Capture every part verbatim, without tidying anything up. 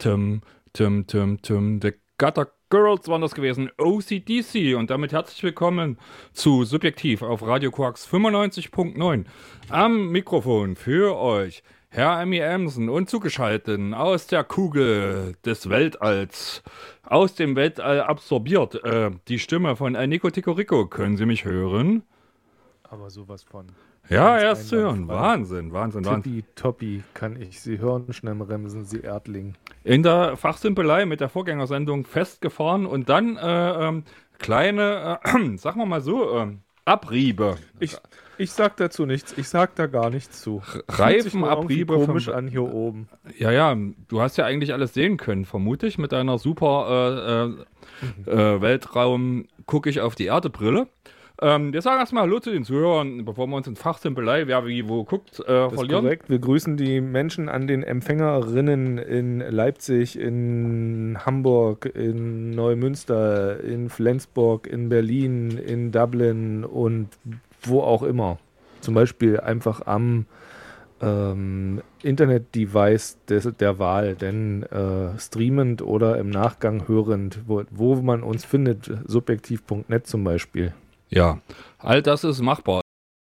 Tim, Tim, Tim, Tim, The Gutter Girls waren das gewesen, O C D C. Und damit herzlich willkommen zu Subjektiv auf Radio Quarks fünfundneunzig Punkt neun. Am Mikrofon für euch Herr Emmy Emsen und zugeschaltet aus der Kugel des Weltalls, aus dem Weltall absorbiert, äh, die Stimme von El Nico Tico Rico. Können Sie mich hören? Aber sowas von. Ja, er ist zu hören. Wahnsinn, Wahnsinn, Wahnsinn. Tippitoppi kann ich Sie hören, schnell bremsen Sie Erdling. In der Fachsimpelei mit der Vorgängersendung festgefahren und dann äh, ähm, kleine, äh, sagen wir mal so, äh, Abriebe. Ich, ich sag dazu nichts, ich sag da gar nichts zu. Reifenabriebe. Komisch an hier oben. Ja, ja, du hast ja eigentlich alles sehen können, vermute ich, mit deiner super äh, äh, äh, Weltraum gucke ich auf die Erde-Brille. Ähm, wir sagen erstmal Hallo zu den Zuhörern, bevor wir uns in Fachsimpelei, wer wie wo guckt, äh, das verlieren. Ist korrekt. Wir grüßen die Menschen an den Empfängerinnen in Leipzig, in Hamburg, in Neumünster, in Flensburg, in Berlin, in Dublin und wo auch immer. Zum Beispiel einfach am ähm, Internet-Device des, der Wahl, denn äh, streamend oder im Nachgang hörend, wo, wo man uns findet, subjektiv punkt net zum Beispiel. Ja, all das ist machbar.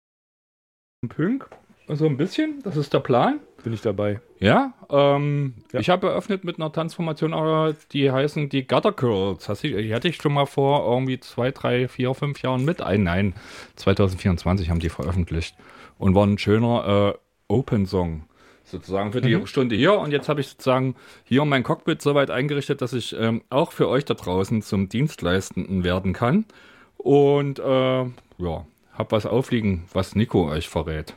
Pünk, so ein bisschen, das ist der Plan. Bin ich dabei. Ja, ähm, ja. ich habe eröffnet mit einer Transformation, die heißen die Gutter Girls. Das, die hatte ich schon mal vor irgendwie zwei, drei, vier, fünf Jahren mit ein. Nein, zwanzig vierundzwanzig haben die veröffentlicht und war ein schöner äh, Open-Song. Sozusagen für die mhm. Stunde hier. Und jetzt habe ich sozusagen hier mein Cockpit so weit eingerichtet, dass ich ähm, auch für euch da draußen zum Dienstleistenden werden kann. Und äh, ja, hab was aufliegen, was Nico euch verrät.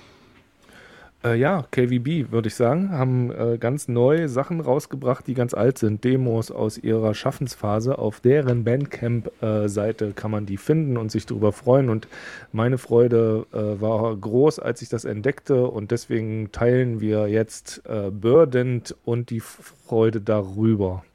Äh, ja, K V B, würde ich sagen, haben äh, ganz neue Sachen rausgebracht, die ganz alt sind. Demos aus ihrer Schaffensphase. Auf deren Bandcamp-Seite äh, kann man die finden und sich darüber freuen. Und meine Freude äh, war groß, als ich das entdeckte. Und deswegen teilen wir jetzt äh, Burdened und die Freude darüber.